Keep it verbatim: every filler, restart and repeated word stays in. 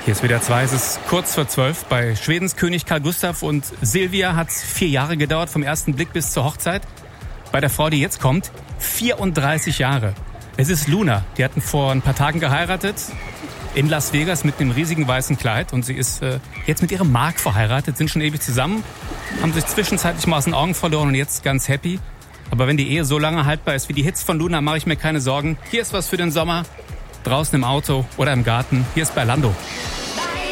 Hier ist wieder zwei, es ist kurz vor zwölf bei Schwedens König Carl Gustaf und Silvia hat es vier Jahre gedauert, vom ersten Blick bis zur Hochzeit. Bei der Frau, die jetzt kommt, vierunddreißig Jahre. Es ist Luna, die hatten vor ein paar Tagen geheiratet in Las Vegas mit einem riesigen weißen Kleid und sie ist äh, jetzt mit ihrem Mark verheiratet, sind schon ewig zusammen, haben sich zwischenzeitlich mal aus den Augen verloren und jetzt ganz happy. Aber wenn die Ehe so lange haltbar ist wie die Hits von Luna, mache ich mir keine Sorgen. Hier ist was für den Sommer, draußen im Auto oder im Garten. Hier ist Bailando.